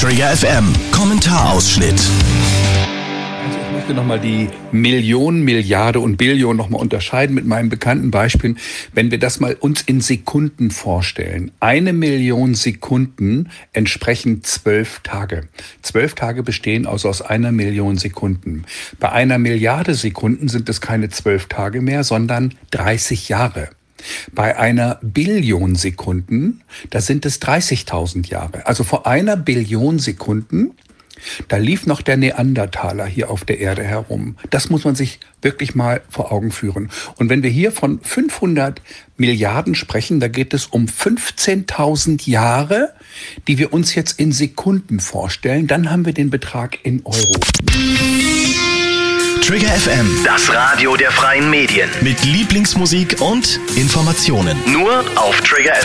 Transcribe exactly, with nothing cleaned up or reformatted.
Trigger F M, Kommentarausschnitt. Also ich möchte nochmal die Million, Milliarde und Billion nochmal unterscheiden mit meinem bekannten Beispiel. Wenn wir das mal uns in Sekunden vorstellen. Eine Million Sekunden entsprechen zwölf Tage. Zwölf Tage bestehen also aus einer Million Sekunden. Bei einer Milliarde Sekunden sind es keine zwölf Tage mehr, sondern dreißig Jahre. Bei einer Billion Sekunden, da sind es dreißigtausend Jahre. Also vor einer Billion Sekunden, da lief noch der Neandertaler hier auf der Erde herum. Das muss man sich wirklich mal vor Augen führen. Und wenn wir hier von fünfhundert Milliarden sprechen, da geht es um fünfzehntausend Jahre, die wir uns jetzt in Sekunden vorstellen. Dann haben wir den Betrag in Euro. Trigger F M, Das Radio der freien Medien. mit Lieblingsmusik und Informationen. Nur auf Trigger